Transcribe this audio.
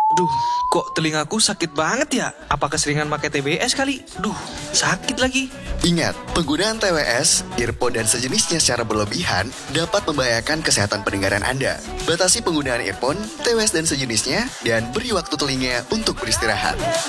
Duh, kok telingaku sakit banget ya? Apa keseringan pakai TBS kali? Duh, sakit lagi. Ingat, penggunaan TWS, earphone dan sejenisnya secara berlebihan dapat membahayakan kesehatan pendengaran Anda. Batasi penggunaan earphone, TWS dan sejenisnya, dan beri waktu telinga untuk beristirahat.